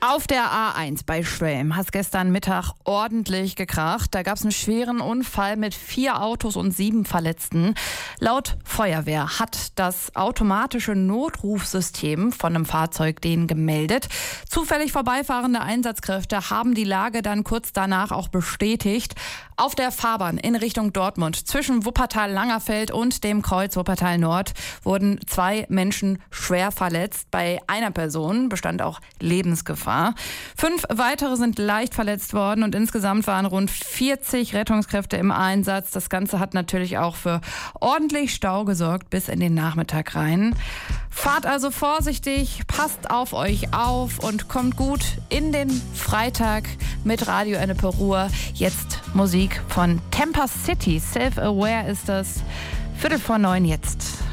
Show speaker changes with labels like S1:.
S1: Auf der A1 bei Schwelm hat es gestern Mittag ordentlich gekracht. Da gab es einen schweren Unfall mit 4 Autos und 7 Verletzten. Laut Feuerwehr hat das automatische Notrufsystem von einem Fahrzeug den gemeldet. Zufällig vorbeifahrende Einsatzkräfte haben die Lage dann kurz danach auch bestätigt. Auf der Fahrbahn in Richtung Dortmund zwischen Wuppertal-Langerfeld und dem Kreuz Wuppertal-Nord wurden 2 Menschen schwer verletzt. Bei einer Person bestand auch Lebensgefahr. 5 weitere sind leicht verletzt worden und insgesamt waren rund 40 Rettungskräfte im Einsatz. Das Ganze hat natürlich auch für ordentlich Stau gesorgt bis in den Nachmittag rein. Fahrt also vorsichtig, passt auf euch auf und kommt gut in den Freitag mit Radio Ennepe Ruhr. Jetzt Musik von Temper City. Self-Aware ist das. 8:45 jetzt.